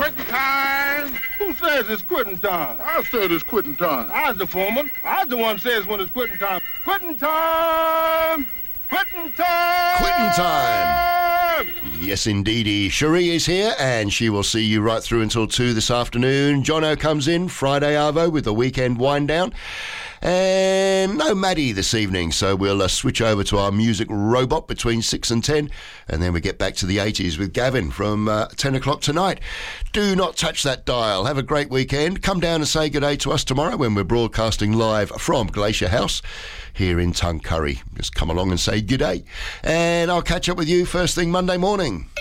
Quitting time. Who says it's quitting time? I said it's quitting time. I was the foreman. I was the one says when it's quitting time. Quitting time. Quitting time. Quitting time. Yes, indeedy. Cherie is here, and she will see you right through until 2 this afternoon. Jono comes in, Friday Arvo, with the weekend wind down. And no Maddie this evening, so we'll switch over to our music robot between 6 and 10, and then we get back to the 80s with Gavin from 10 o'clock tonight. Do not touch that dial. Have a great weekend. Come down and say good day to us tomorrow when we're broadcasting live from Glacier House here in Tuncurry. Just come along and say good day, and I'll catch up with you first thing Monday morning.